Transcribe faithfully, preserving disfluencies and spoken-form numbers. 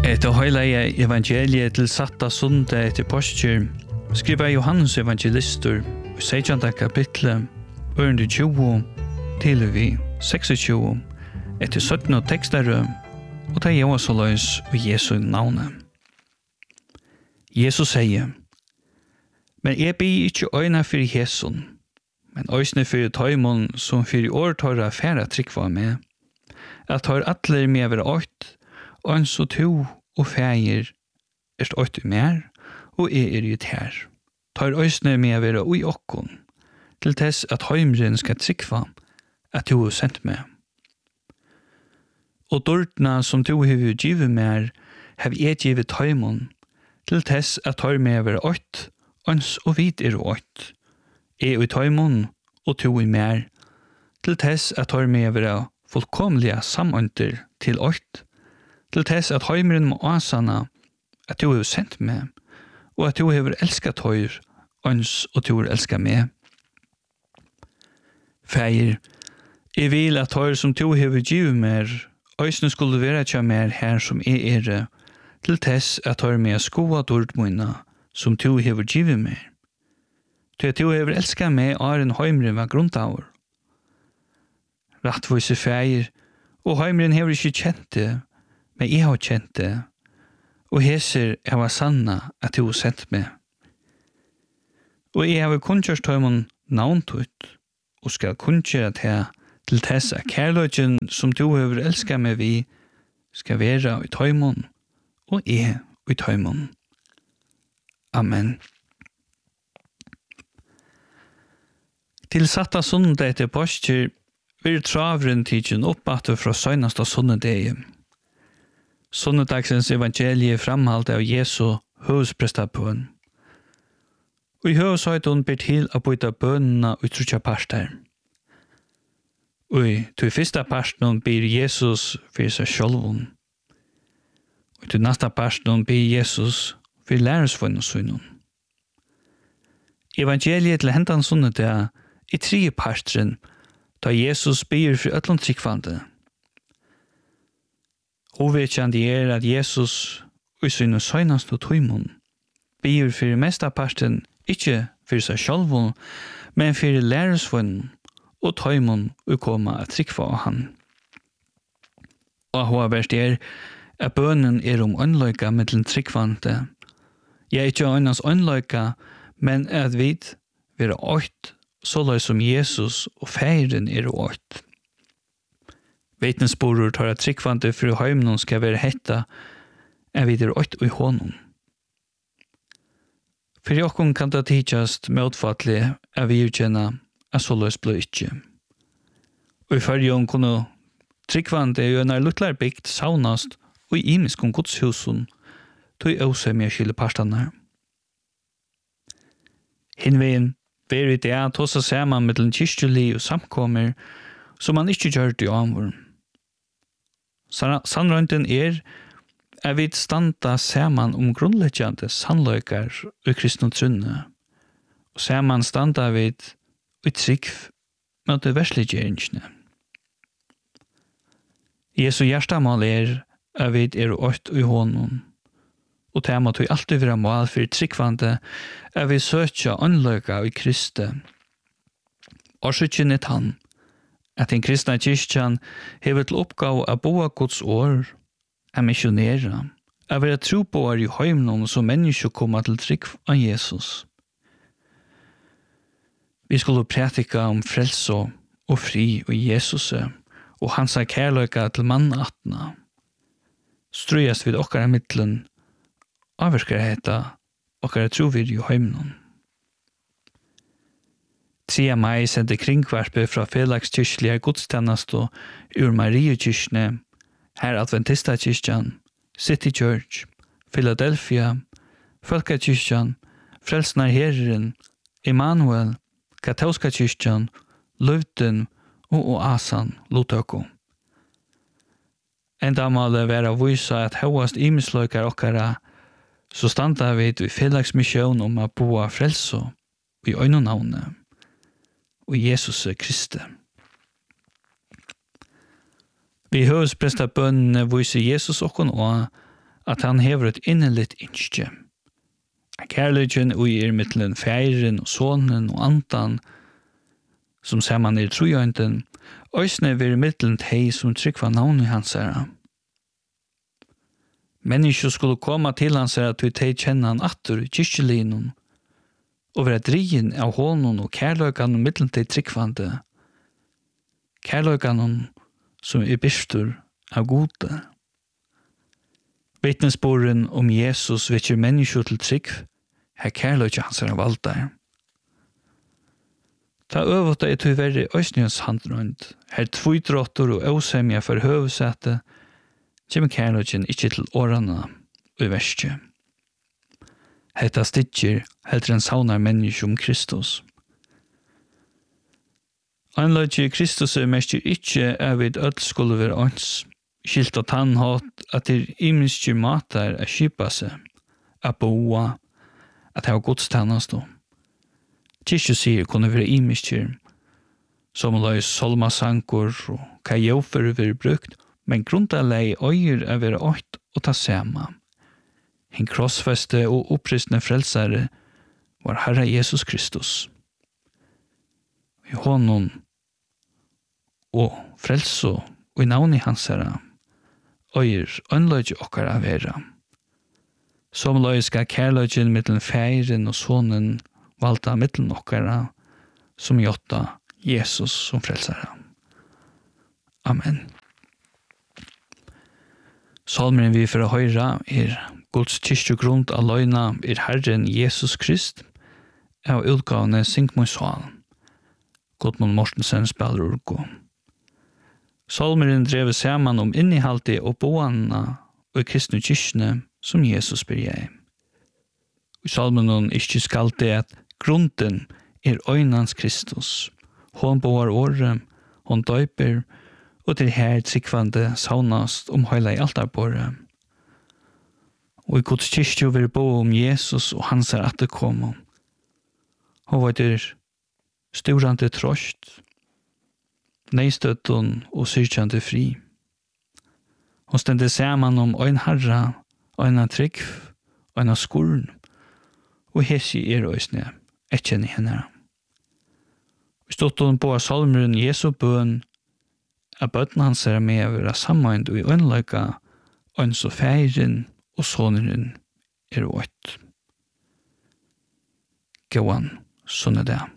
Etter høyleie evangeliet til satta sundet etter påskjør, skriver Johannes evangelister i sekstende kapitlet, ørende tjue til vi seksogtjue, etter sytten og tekstere, og det gjør så løs og Jesu navnet. Jesus sier, men jeg blir ikke øyne for Jesun, men øyne for tøymon som for i år tar av færre trykva med, at tar atler med over åkt, og en så to og feir er åkt mer, og jeg er ut her. Tar øyne med over og i okkon, til tess at heimren skal trykva, at du har sendt meg. Og dårtna som du har givet mer, har jeg givet tøymon, til tess at tar med over åkt, ans og vid er åkt. Jeg og tøymon, og to i mer, til tess at tar med over fullkomlige samønter til åkt, til tess at heimren må asanna at du har sendt meg, og at du har elsket høyr, ans og du har elsket meg. Feir, jeg vil at høyr som du har givet mer, øysene skulle være tja mer her som jeg er, til tess at høyr med skoa dårdmøyna som du har givet mer. Til at du har elsket meg er en heimren var grunntavur. Rattvise feir, og heimren har ikke kjent det, men jeg har kjent det, og heser jeg var sanna at du har sendt meg. Og jeg har kunnkjørt tøymon navntut, og skal kunnkjøre til til tess at kærløgjen som du har elsket meg vi, skal være i tøymon, og jeg i tøymon. Amen. Til satta sundet etter påskjer, vil travren tidsen oppbatt fra søgnast av sunnedeie. Sunnedagsens evangelie framhalte av Jesu høvesprestapøen. Og i høveshøyden ber til å bytte bønene og trutja parter. Og til første parten ber Jesus for seg sjølven. Og til neste parten ber Jesus for lærersvønnen sønnen. Evangeliet til hentan sunnedag i tre partren, da Jesus ber for ødlund tryggvande. Hovedkjent er at Jesus i sin søgnast og tøymon ber for mesta parten ikke for seg sjølven, men for lærersvønnen og tøymon å komme at tryggva av han. Og hva verst er at bønnen er om ønløyka mellom tryggvande. Jeg er ikke øynens ønløyka, men at vi vil ha åkt så løy som Jesus og feiren er åkt. Vitnesborer tar at tryggvande for heimnon skal være hetta, er vi der åkt i hånden. For jokken kan det tidsast medfattelig av vi utkjenna at så løs ble ikke. Og i førjon kunne tryggvande jo en luttlar bygd saunast og i imisk om godshusen tog også med skille partene. Hinveien ver i det at tosa saman mellom kyrkjeli og samkommer som man ikke gjør det i omvåren. Sannrønten er at vi standa saman om grunnleggjande sannløykar og kristne trunne, og saman standa vi i trygg med det verslige gjeringsne. Jesu hjertamål er at vi er åkt i hånden, og det må vi alltid være mål for tryggvande at vi søker anløyga i Kristi. Årsøkjen er han, at den kristne kyrkjan hever til oppgave av boa Guds år, er misjonera, er være troboer i heimnon som mennesker kommer til trygg av Jesus. Vi skulle prætika om frelse og fri og Jesus og hans kærløyga til mannatna. Strøyast vid okkara middelen avvirkerheta okkara trovid i heimnon. tredje mai sendte kringkvarpe fra felagskyrkjelige godstjennast og ur Mariekyrkjene, her Adventistakyrkjan, City Church, Philadelphia, Folkekyrkjan, Frelsnar Herren, Emmanuel, Katolska kyrkjan, Løvden og Oasan Lutøko. Enda måle være å vise at høyast imisløykar okkara, så standa vi i felagsmisjon om å boa frelso i øynonavnet og Jesus Kristi. Vi høres presta bønnene viser Jesus okkon og at han hever et innelitt innskje. Kærløgjen og er mittelen feiren og sonen og antan, som ser man i trojøynten, òsne vir mittelen tei som tryggva navn i hans herra. Mennesker skulle komme til hans herra til tei kjenne han atter i kyrkjelinen, og være drien av hånden og kærløgjen og mittelen tei tryggvande, kærløgjen som er byrstur av gode. Vittnesboren om Jesus vekker mennesker til trygg, her kærløgjen hans herra valgte. Ta øvåta er til verre òsnjøns handrønd, her tvoidråttor og åsemja for høvesete, kjem kærløgjen ikkje til årene og verste. Hetta stidjer heldre enn saunar menneske om Kristus. Anløgje Kristus er mestjer ikkje er vid ødel skulle være ånds, skilt at han hatt at det er imenskje matar er skipa seg, a boa, at hava godstannast om. Kyrkje sier kunne være imenskje, som løys solmasankor og kajofer være brukt, men grundalei øyer er være ått og ta sema. Hin krossfeste og oppristne frelsare var Herre Jesus Kristus. I honom og frelso og i navn i hans herra, øyer ønløgje okkar av vera. Som løy skal kærløgjen mittelen feiren og sonen valta mittelen okkara, som gjotta Jesus som frelsare. Amen. Salmeren vi for å høyra er Guds kyrkjegrund av løgna er Herren Jesus Krist, av utgavene Sinkmøy Sal. Gudmund Mortensen spiller urko. Salmeren drev saman om innehalte og boanna og kristne kyrkjene som Jesus ber jeg. I salmenen ikkje skal det at grunden er øynans Kristus. Hon boar året, hon døyper, og til her tryggvande saunast om høyla i altarbore. Og i Guds kyrkje vil bo om Jesus og hans er atterkomme. Og var det storande trost, neistøtten og syrkjande fri. Hon stendte saman om ein herra, ein trygg, ein skurn, og hesi er òsne, etkjenni henne. Vi stått hon på salmeren Jesu bøn, at bøtten hans er med å være sammand og i ønløyga, og så feiren og soneren er ått. Gåan, sånn er det.